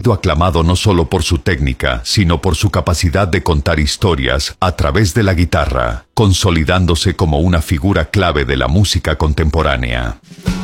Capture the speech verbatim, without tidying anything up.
sido aclamado no solo por su técnica, sino por su capacidad de contar historias a través de la guitarra, consolidándose como una figura clave de la música contemporánea.